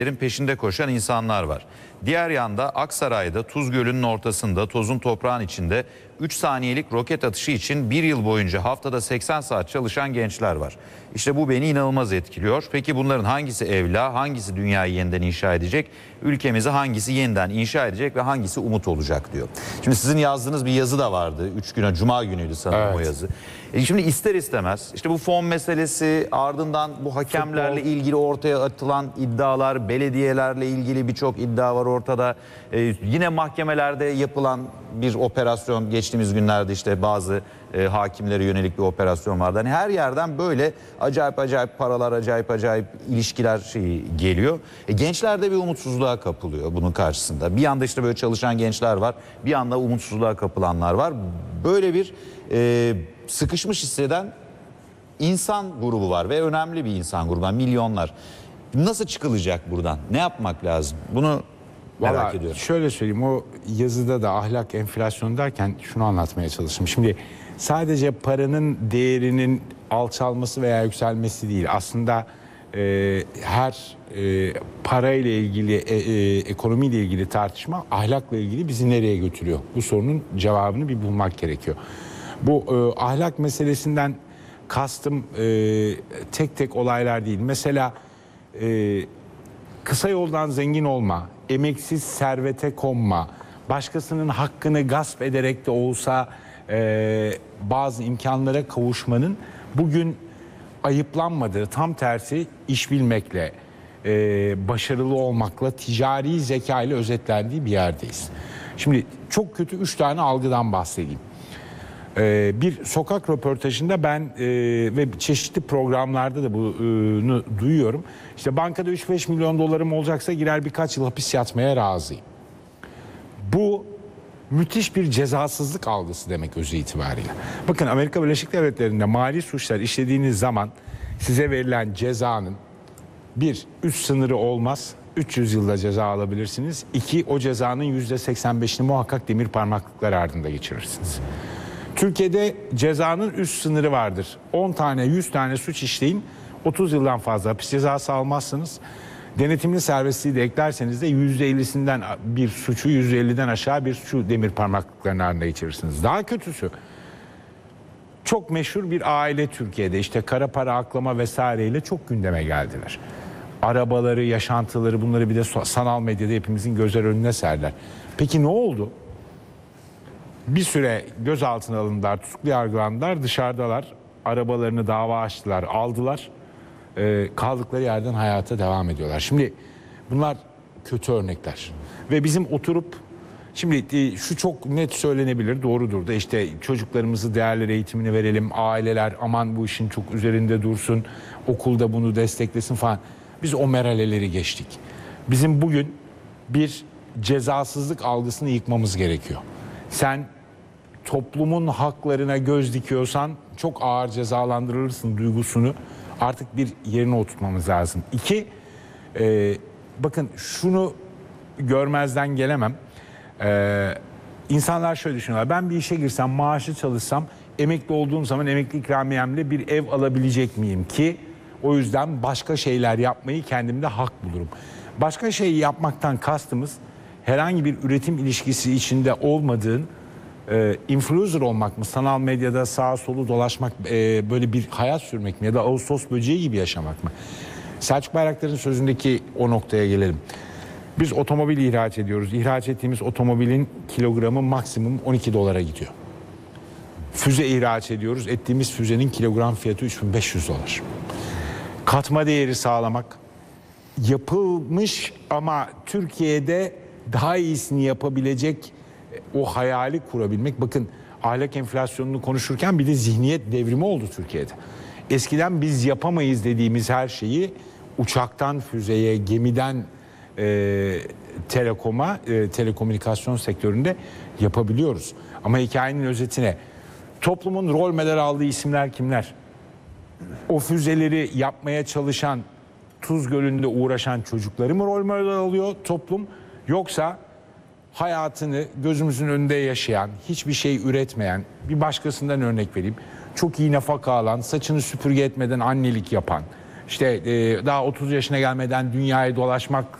peşinde koşan insanlar var. Diğer yanda Aksaray'da Tuz Gölü'nün ortasında tozun toprağın içinde 3 saniyelik roket atışı için bir yıl boyunca haftada 80 saat çalışan gençler var. İşte bu beni inanılmaz etkiliyor. Peki bunların hangisi evla, hangisi dünyayı yeniden inşa edecek, ülkemizi hangisi yeniden inşa edecek ve hangisi umut olacak diyor. Şimdi sizin yazdığınız bir yazı da vardı. 3 güne, Cuma günüydü sanırım evet. O yazı. Şimdi ister istemez işte bu fon meselesi, ardından bu hakemlerle ilgili ortaya atılan iddialar, belediyelerle ilgili birçok iddia var ortada. Yine mahkemelerde yapılan bir operasyon, geçtiğimiz günlerde işte bazı hakimlere yönelik bir operasyon vardı. Hani her yerden böyle acayip paralar, acayip ilişkiler geliyor. Gençler de bir umutsuzluğa kapılıyor bunun karşısında. Bir yanda işte böyle çalışan gençler var, bir yanda umutsuzluğa kapılanlar var. Böyle bir sıkışmış hisseden insan grubu var ve önemli bir insan grubu var, milyonlar. Nasıl çıkılacak buradan? Ne yapmak lazım? Bunu merak ediyorum. Şöyle söyleyeyim, o yazıda da ahlak enflasyonu derken şunu anlatmaya çalıştım. Şimdi sadece paranın değerinin alçalması veya yükselmesi değil. Aslında her parayla ilgili, ekonomiyle ilgili tartışma ahlakla ilgili bizi nereye götürüyor? Bu sorunun cevabını bir bulmak gerekiyor. Bu ahlak meselesinden kastım tek tek olaylar değil. Mesela kısa yoldan zengin olma, emeksiz servete konma, başkasının hakkını gasp ederek de olsa bazı imkanlara kavuşmanın bugün ayıplanmadığı, tam tersi iş bilmekle, başarılı olmakla, ticari zeka ile özetlendiği bir yerdeyiz. Şimdi çok kötü 3 tane algıdan bahsedeyim. Bir sokak röportajında ben ve çeşitli programlarda da bunu duyuyorum. İşte bankada 3-5 milyon dolarım olacaksa girer birkaç yıl hapis yatmaya razıyım. Bu müthiş bir cezasızlık algısı demek özü itibariyle. Bakın Amerika Birleşik Devletleri'nde mali suçlar işlediğiniz zaman size verilen cezanın bir, üst sınırı olmaz. 300 yılda ceza alabilirsiniz. 2, o cezanın %85'ini muhakkak demir parmaklıklar ardında geçirirsiniz. Türkiye'de cezanın üst sınırı vardır. 10 tane, 100 tane suç işleyin, 30 yıldan fazla hapis cezası almazsınız. Denetimli serbestliği de eklerseniz de %50'sinden bir suçu, %50'den aşağı bir suçu demir parmaklıkların ardında geçirirsiniz. Daha kötüsü, çok meşhur bir aile Türkiye'de, işte kara para aklama vesaireyle çok gündeme geldiler. Arabaları, yaşantıları, bunları bir de sanal medyada hepimizin gözler önüne serdiler. Peki ne oldu? Bir süre gözaltına alındılar, tutuklu yargılandılar, dışarıdalar, arabalarını dava açtılar, aldılar, kaldıkları yerden hayata devam ediyorlar. Şimdi bunlar kötü örnekler ve bizim oturup, şimdi şu çok net söylenebilir, doğrudur da, işte çocuklarımızı değerli eğitimini verelim, aileler aman bu işin çok üzerinde dursun, okulda bunu desteklesin falan. Biz o merhaleleri geçtik. Bizim bugün bir cezasızlık algısını yıkmamız gerekiyor. Sen toplumun haklarına göz dikiyorsan çok ağır cezalandırırsın duygusunu artık bir yerine oturtmamız lazım. 2, bakın şunu görmezden gelemem. İnsanlar şöyle düşünüyorlar. Ben bir işe girsem, maaşlı çalışsam, emekli olduğum zaman emekli ikramiyemle bir ev alabilecek miyim ki? O yüzden başka şeyler yapmayı kendimde hak bulurum. Başka şey yapmaktan kastımız herhangi bir üretim ilişkisi içinde olmadığın, influencer olmak mı, sanal medyada sağa solu dolaşmak, böyle bir hayat sürmek mi, ya da Ağustos böceği gibi yaşamak mı? Selçuk Bayraktar'ın sözündeki o noktaya gelelim. Biz otomobil ihraç ediyoruz. İhraç ettiğimiz otomobilin kilogramı maksimum 12 dolara gidiyor. Füze ihraç ediyoruz. Ettiğimiz füzenin kilogram fiyatı 3500 dolar. Katma değeri sağlamak, yapılmış ama Türkiye'de daha iyisini yapabilecek o hayali kurabilmek. Bakın ahlak enflasyonunu konuşurken bir de zihniyet devrimi oldu Türkiye'de. Eskiden biz yapamayız dediğimiz her şeyi uçaktan füzeye, gemiden telekoma, telekomünikasyon sektöründe yapabiliyoruz. Ama hikayenin özetine, toplumun rol model aldığı isimler kimler? O füzeleri yapmaya çalışan, Tuz Gölü'nde uğraşan çocukları mı rol model alıyor toplum? Yoksa hayatını gözümüzün önünde yaşayan, hiçbir şey üretmeyen, bir başkasından örnek vereyim, çok iyi nafaka alan, saçını süpürge etmeden annelik yapan, İşte daha 30 yaşına gelmeden dünyayı dolaşmak